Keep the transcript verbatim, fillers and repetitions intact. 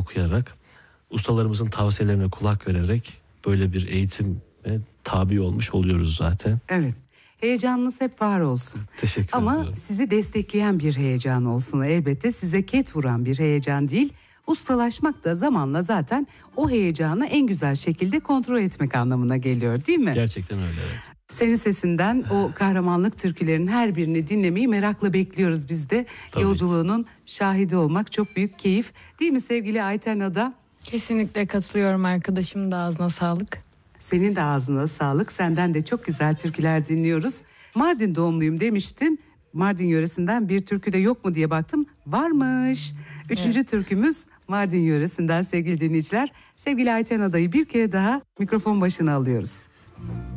okuyarak, ustalarımızın tavsiyelerine kulak vererek böyle bir eğitime tabi olmuş oluyoruz zaten. Evet. Heyecanınız hep var olsun. Teşekkür Ama ederim. Ama sizi destekleyen bir heyecan olsun elbette. Size ket vuran bir heyecan değil. Ustalaşmak da zamanla zaten o heyecanı en güzel şekilde kontrol etmek anlamına geliyor, değil mi? Gerçekten öyle, evet. Senin sesinden o kahramanlık türkülerinin her birini dinlemeyi merakla bekliyoruz biz de. Tabii. Yolculuğunun şahidi olmak çok büyük keyif. Değil mi sevgili Ayten Ada? Kesinlikle katılıyorum, arkadaşım da ağzına sağlık. Senin de ağzına sağlık. Senden de çok güzel türküler dinliyoruz. Mardin doğumluyum demiştin. Mardin yöresinden bir türkü de yok mu diye baktım. Varmış. Üçüncü evet. Türkümüz Mardin yöresinden sevgili dinleyiciler. Sevgili Ayten Ada'yı bir kere daha mikrofon başına alıyoruz.